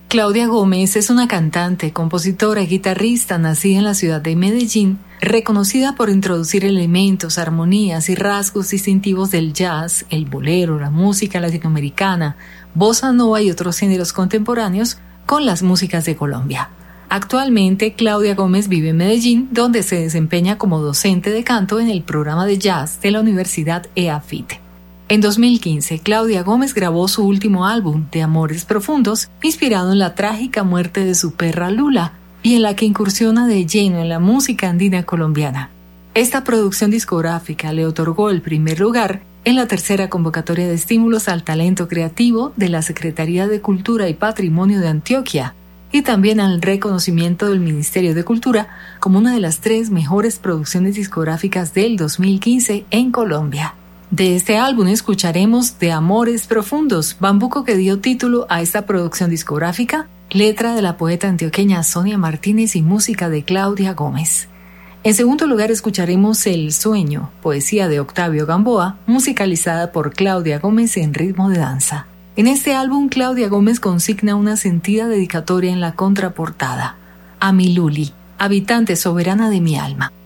Claudia Gómez es una cantante, compositora y guitarrista nacida en la ciudad de Medellín, reconocida por introducir elementos, armonías y rasgos distintivos del jazz, el bolero, la música latinoamericana, bossa nova y otros géneros contemporáneos con las músicas de Colombia. Actualmente, Claudia Gómez vive en Medellín, donde se desempeña como docente de canto en el programa de jazz de la Universidad EAFIT. En 2015, Claudia Gómez grabó su último álbum, De Amores Profundos, inspirado en la trágica muerte de su perra Lula y en la que incursiona de lleno en la música andina colombiana. Esta producción discográfica le otorgó el primer lugar en la tercera convocatoria de estímulos al talento creativo de la Secretaría de Cultura y Patrimonio de Antioquia y también al reconocimiento del Ministerio de Cultura como una de las 3 mejores producciones discográficas del 2015 en Colombia. De este álbum escucharemos De Amores Profundos, bambuco que dio título a esta producción discográfica, letra de la poeta antioqueña Sonia Martínez y música de Claudia Gómez. En segundo lugar escucharemos El Sueño, poesía de Octavio Gamboa, musicalizada por Claudia Gómez en ritmo de danza. En este álbum, Claudia Gómez consigna una sentida dedicatoria en la contraportada. A mi Luli, habitante soberana de mi alma.